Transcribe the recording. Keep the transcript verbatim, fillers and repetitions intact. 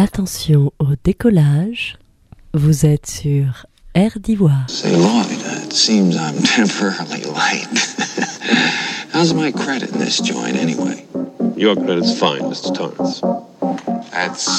Attention au décollage, vous êtes sur Air d'Ivoire. Say Lloyd, it seems I'm temporarily late. How's my credit in this joint anyway? Your credit's fine, Mister Torrance. That's